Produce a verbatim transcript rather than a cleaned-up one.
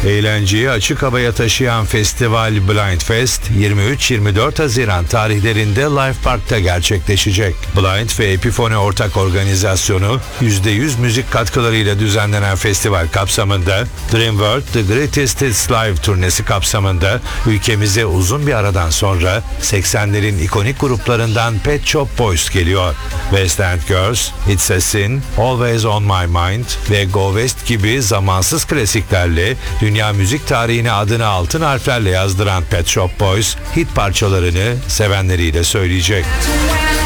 Eğlenceyi açık havaya taşıyan festival Blind Fest yirmi üç yirmi dört Haziran tarihlerinde Live Park'ta gerçekleşecek. Blind ve Epiphone ortak organizasyonu yüzde yüz müzik katkılarıyla düzenlenen festival kapsamında Dream World The Greatest Hits Live turnesi kapsamında ülkemize uzun bir aradan sonra seksenlerin ikonik gruplarından Pet Shop Boys geliyor. West End Girls, It's a Sin, Always on My Mind ve Go West gibi zamansız klasiklerle dünya müzik tarihine adını altın harflerle yazdıran Pet Shop Boys hit parçalarını sevenleriyle söyleyecek.